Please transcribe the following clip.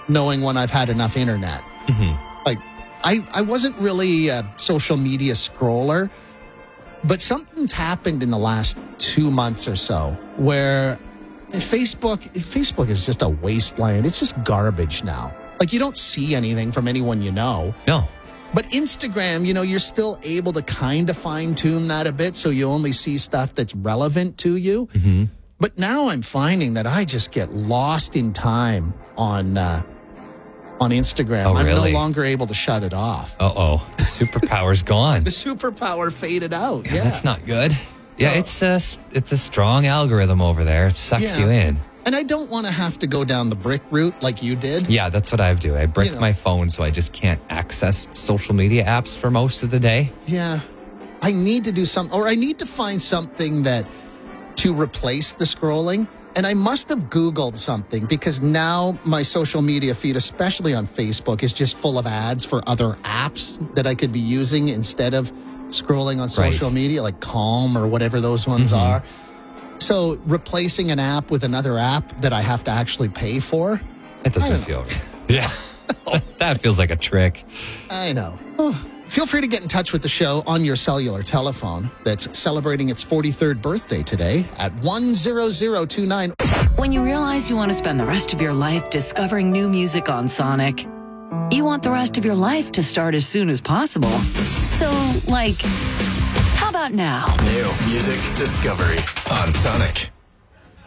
knowing when I've had enough internet. Like, I wasn't really a social media scroller, but something's happened in the last 2 months or so where Facebook is just a wasteland. It's just garbage now. Like, you don't see anything from anyone you know. No. But Instagram, you're still able to kind of fine-tune that a bit so you only see stuff that's relevant to you. But now I'm finding that I just get lost in time on Instagram. Oh, really? I'm no longer able to shut it off. Uh-oh. The superpower's gone. The superpower faded out. Yeah, that's not good. Yeah, it's a strong algorithm over there. It sucks you in. And I don't want to have to go down the brick route like you did. Yeah, that's what I do. I brick my phone so I just can't access social media apps for most of the day. Yeah. I need to do something, or I need to find something to replace the scrolling. And I must have Googled something because now my social media feed, especially on Facebook, is just full of ads for other apps that I could be using instead of scrolling on social media, like Calm or whatever those ones are. So replacing an app with another app that I have to actually pay for? It doesn't feel right. Yeah. That feels like a trick. I know. Feel free to get in touch with the show on your cellular telephone that's celebrating its 43rd birthday today at 10029. When you realize you want to spend the rest of your life discovering new music on Sonic, you want the rest of your life to start as soon as possible. So, how about now? New music discovery on Sonic.